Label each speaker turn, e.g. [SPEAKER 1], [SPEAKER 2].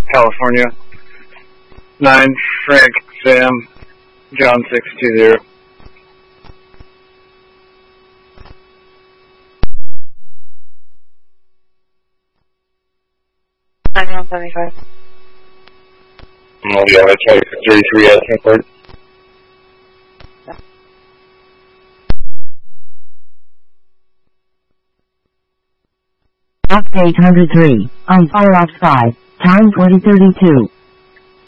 [SPEAKER 1] California. 9 Frank Sam John 620.
[SPEAKER 2] I'm 75.
[SPEAKER 3] Oh, yeah, that's right. 33 asking for it.
[SPEAKER 4] Update 103, on Fire Ops 5, time 2032.